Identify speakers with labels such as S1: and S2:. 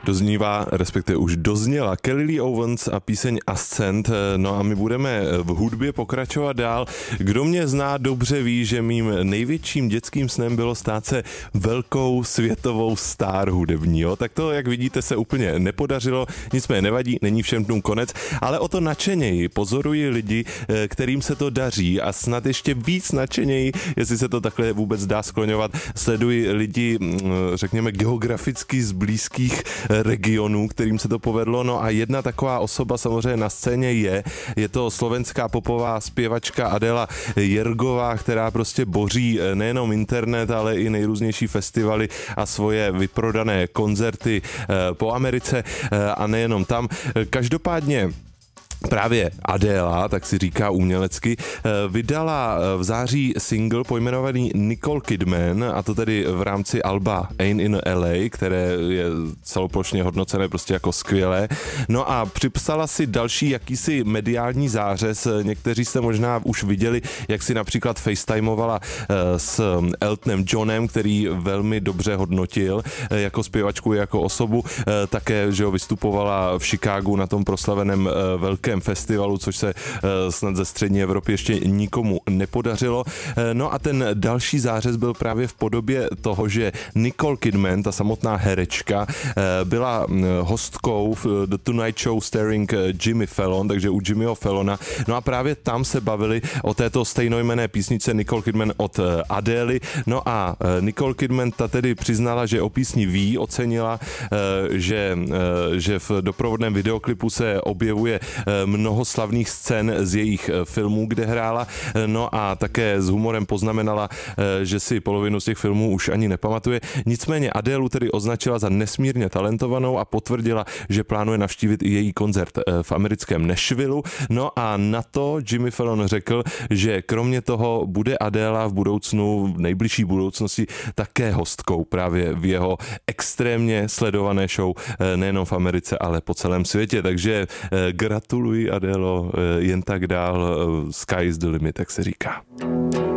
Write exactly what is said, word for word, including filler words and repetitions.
S1: Doznívá, respektive už dozněla Kelly Lee Owens a píseň Ascent. No a my budeme v hudbě pokračovat dál. Kdo mě zná, dobře ví, že mým největším dětským snem bylo stát se velkou světovou star hudební. Jo? Tak to, jak vidíte, se úplně nepodařilo, nicméně nevadí, není všem dnům konec, ale o to nadšeněji pozoruji lidi, kterým se to daří a snad ještě víc nadšeněji, jestli se to takhle vůbec dá skloňovat, sleduji lidi, řekněme, geograficky z blízkých regionů, kterým se to povedlo. No a jedna taková osoba samozřejmě na scéně je, je to slovenská popová zpěvačka Adela Jergová, která prostě boří nejenom internet, ale i nejrůznější festivaly a svoje vyprodané koncerty po Americe a nejenom tam. Každopádně právě Adéla, tak si říká umělecky, vydala v září single pojmenovaný Nicole Kidman, a to tedy v rámci alba Ain't in L A, které je celoplošně hodnocené prostě jako skvělé. No a připsala si další jakýsi mediální zářez. Někteří jste možná už viděli, jak si například facetimeovala s Eltonem Johnem, který velmi dobře hodnotil jako zpěvačku, jako osobu. Také, že ho vystupovala v Chicagu na tom proslaveném velkém festivalu, což se snad ze střední Evropy ještě nikomu nepodařilo. No a ten další zářez byl právě v podobě toho, že Nicole Kidman, ta samotná herečka, byla hostkou v The Tonight Show starring Jimmy Fallon, takže u Jimmyho Fallona. No a právě tam se bavili o této stejnojmenné písnice Nicole Kidman od Adély. No a Nicole Kidman ta tedy přiznala, že o písni ví, ocenila, že, že v doprovodném videoklipu se objevuje mnoho slavných scén z jejich filmů, kde hrála, no a také s humorem poznamenala, že si polovinu z těch filmů už ani nepamatuje. Nicméně Adélu tedy označila za nesmírně talentovanou a potvrdila, že plánuje navštívit i její koncert v americkém Nashvillu. No a na to Jimmy Fallon řekl, že kromě toho bude Adéla v budoucnu, v nejbližší budoucnosti také hostkou právě v jeho extrémně sledované show nejenom v Americe, ale po celém světě. Takže gratuluji, Adélo, jen tak dál, sky is the limit, tak se říká.